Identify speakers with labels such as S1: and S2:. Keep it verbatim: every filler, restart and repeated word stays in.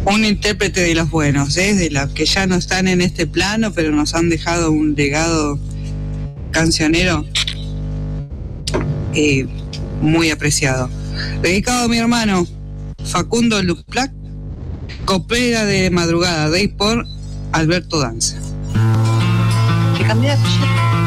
S1: un intérprete de los buenos, ¿eh? De los que ya no están en este plano, pero nos han dejado un legado cancionero eh, muy apreciado. Dedicado a mi hermano Facundo Luplac, Copera de Madrugada, de por Alberto Danza.
S2: ¿Te cambié de apellido?